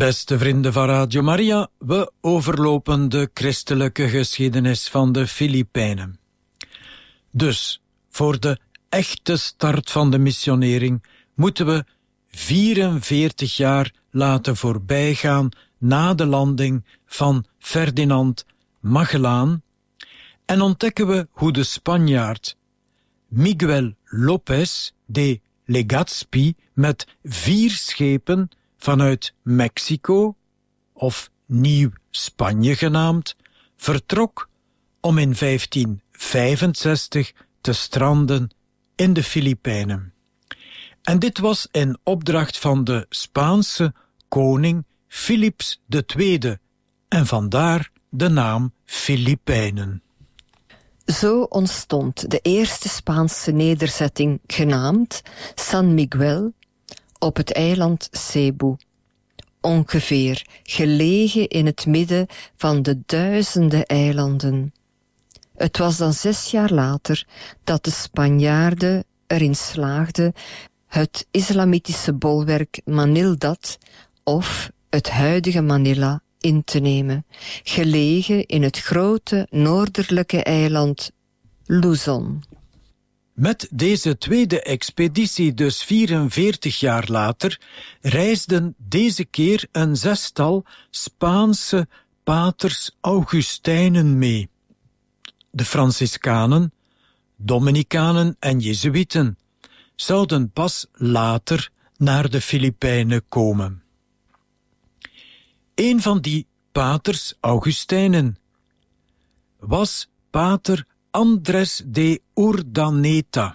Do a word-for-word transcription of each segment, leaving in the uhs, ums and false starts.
Beste vrienden van Radio Maria, we overlopen de christelijke geschiedenis van de Filipijnen. Dus, voor de echte start van de missionering moeten we vierenveertig jaar laten voorbijgaan na de landing van Ferdinand Magellaan en ontdekken we hoe de Spanjaard Miguel López de Legazpi met vier schepen vanuit Mexico, of Nieuw-Spanje genaamd, vertrok om in vijftien vijfenzestig te stranden in de Filipijnen. En dit was in opdracht van de Spaanse koning Philips de Tweede, en vandaar de naam Filipijnen. Zo ontstond de eerste Spaanse nederzetting genaamd San Miguel op het eiland Cebu, ongeveer gelegen in het midden van de duizenden eilanden. Het was dan zes jaar later dat de Spanjaarden erin slaagden het islamitische bolwerk Manildad, of het huidige Manila, in te nemen, gelegen in het grote noordelijke eiland Luzon. Met deze tweede expeditie, dus vierenveertig jaar later, reisden deze keer een zestal Spaanse paters Augustijnen mee. De Franciscanen, Dominicanen en Jezuïeten zouden pas later naar de Filipijnen komen. Een van die paters Augustijnen was pater Andrés de Urdaneta.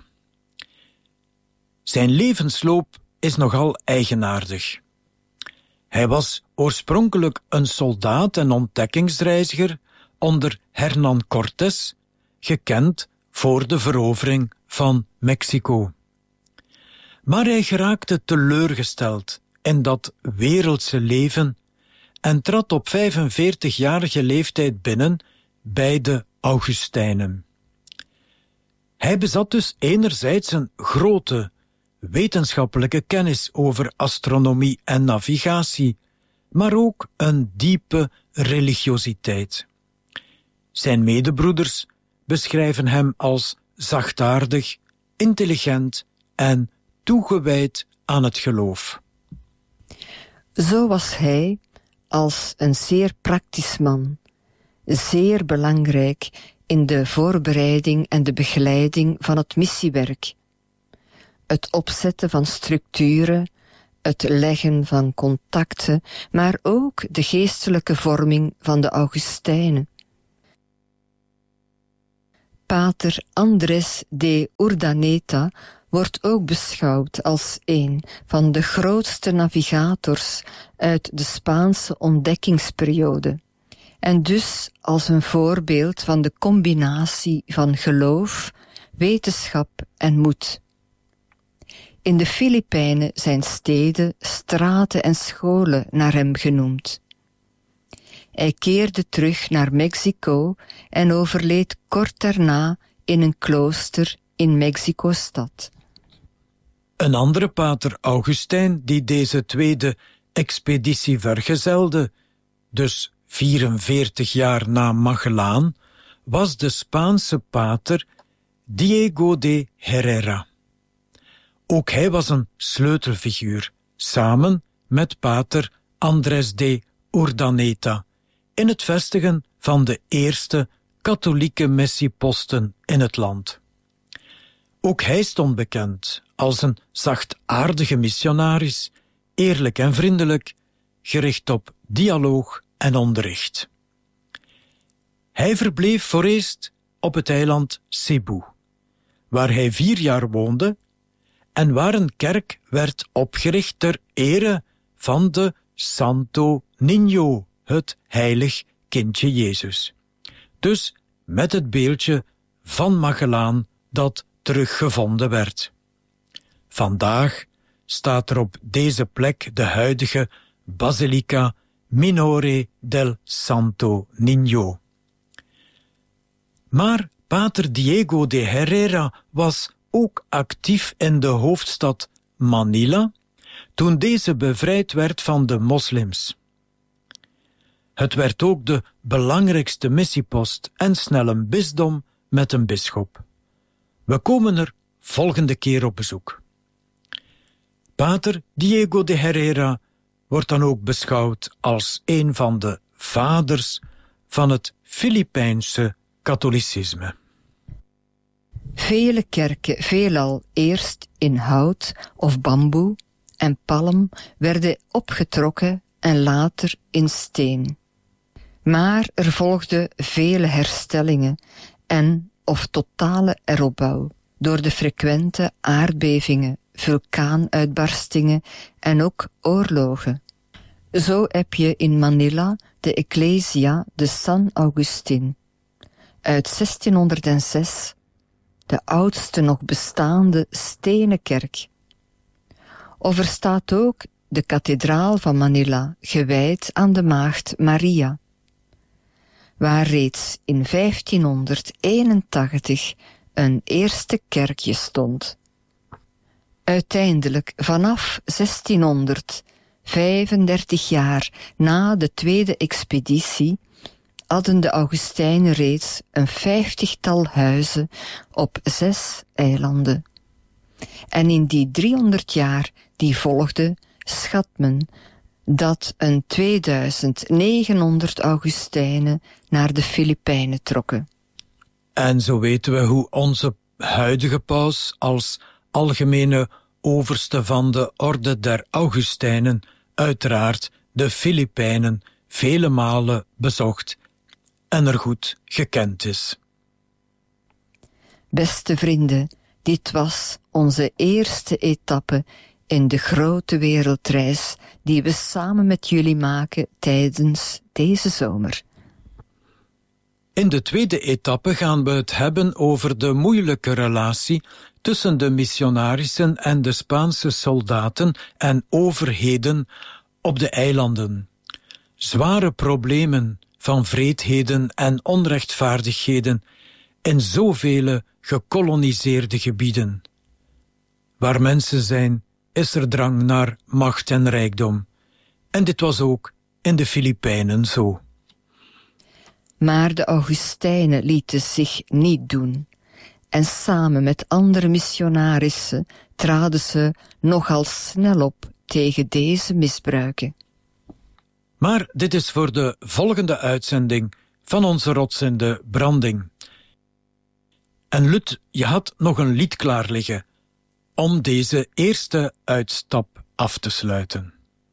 Zijn levensloop is nogal eigenaardig. Hij was oorspronkelijk een soldaat en ontdekkingsreiziger onder Hernán Cortés, gekend voor de verovering van Mexico. Maar hij geraakte teleurgesteld in dat wereldse leven en trad op vijfenveertigjarige leeftijd binnen bij de Augustijnen. Hij bezat dus enerzijds een grote wetenschappelijke kennis over astronomie en navigatie, maar ook een diepe religiositeit. Zijn medebroeders beschrijven hem als zachtaardig, intelligent en toegewijd aan het geloof. Zo was hij als een zeer praktisch man, zeer belangrijk in de voorbereiding en de begeleiding van het missiewerk. Het opzetten van structuren, het leggen van contacten, maar ook de geestelijke vorming van de Augustijnen. Pater Andrés de Urdaneta wordt ook beschouwd als een van de grootste navigators uit de Spaanse ontdekkingsperiode, en dus als een voorbeeld van de combinatie van geloof, wetenschap en moed. In de Filipijnen zijn steden, straten en scholen naar hem genoemd. Hij keerde terug naar Mexico en overleed kort daarna in een klooster in Mexico-stad. Een andere pater Augustijn die deze tweede expeditie vergezelde, dus vierenveertig jaar na Magellaan, was de Spaanse pater Diego de Herrera. Ook hij was een sleutelfiguur, samen met pater Andrés de Urdaneta, in het vestigen van de eerste katholieke missieposten in het land. Ook hij stond bekend als een zachtaardige missionaris, eerlijk en vriendelijk, gericht op dialoog en onderricht. Hij verbleef voor eerst op het eiland Cebu, waar hij vier jaar woonde en waar een kerk werd opgericht ter ere van de Santo Niño, het heilig kindje Jezus. Dus met het beeldje van Magellaan dat teruggevonden werd. Vandaag staat er op deze plek de huidige Basilica Minore del Santo Niño. Maar pater Diego de Herrera was ook actief in de hoofdstad Manila, toen deze bevrijd werd van de moslims. Het werd ook de belangrijkste missiepost en snel een bisdom met een bisschop. We komen er volgende keer op bezoek. Pater Diego de Herrera wordt dan ook beschouwd als een van de vaders van het Filipijnse katholicisme. Vele kerken, veelal eerst in hout of bamboe en palm, werden opgetrokken en later in steen. Maar er volgden vele herstellingen en of totale heropbouw door de frequente aardbevingen, vulkaanuitbarstingen en ook oorlogen. Zo heb je in Manila de Ecclesia de San Agustin uit zestienhonderdzes, de oudste nog bestaande stenen kerk. Of er staat ook de kathedraal van Manila, gewijd aan de maagd Maria, waar reeds in vijftienhonderdeenentachtig een eerste kerkje stond. Uiteindelijk, vanaf zestienhonderd, vijfendertig jaar na de tweede expeditie, hadden de Augustijnen reeds een vijftigtal huizen op zes eilanden. En in die driehonderd jaar die volgden, schat men dat een tweeduizend negenhonderd Augustijnen naar de Filipijnen trokken. En zo weten we hoe onze huidige paus als algemene overste van de orde der Augustijnen uiteraard de Filipijnen vele malen bezocht en er goed gekend is. Beste vrienden, dit was onze eerste etappe in de grote wereldreis die we samen met jullie maken tijdens deze zomer. In de tweede etappe gaan we het hebben over de moeilijke relatie tussen de missionarissen en de Spaanse soldaten en overheden op de eilanden. Zware problemen van wreedheden en onrechtvaardigheden in zoveel gekoloniseerde gebieden. Waar mensen zijn, is er drang naar macht en rijkdom. En dit was ook in de Filipijnen zo. Maar de Augustijnen lieten zich niet doen. En samen met andere missionarissen traden ze nogal snel op tegen deze misbruiken. Maar dit is voor de volgende uitzending van onze Rots in de Branding. En Lut, je had nog een lied klaar liggen om deze eerste uitstap af te sluiten.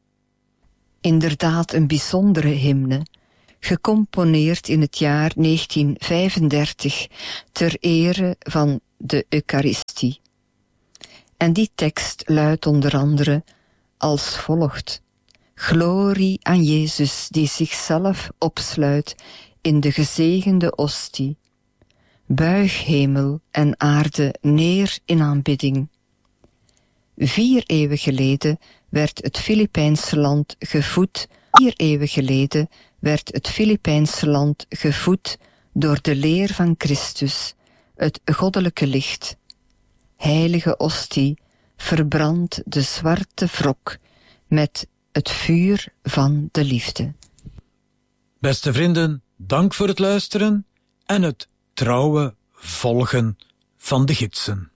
Inderdaad een bijzondere hymne, gecomponeerd in het jaar negentien vijfendertig ter ere van de Eucharistie. En die tekst luidt onder andere als volgt: Glorie aan Jezus die zichzelf opsluit in de gezegende ostie. Buig hemel en aarde neer in aanbidding. Vier eeuwen geleden werd het Filipijnse land gevoed. Vier eeuwen geleden werd het Filipijnse land gevoed door de leer van Christus, het goddelijke licht. Heilige ostie, verbrand de zwarte wrok met het vuur van de liefde. Beste vrienden, dank voor het luisteren en het trouwe volgen van de gidsen.